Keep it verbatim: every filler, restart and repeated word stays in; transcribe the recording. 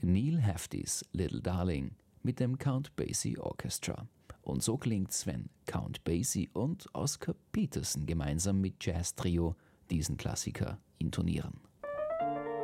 Neil Heftis Little Darling mit dem Count Basie Orchestra. Und so klingt's, wenn Count Basie und Oscar Peterson gemeinsam mit Jazz Trio diesen Klassiker intonieren.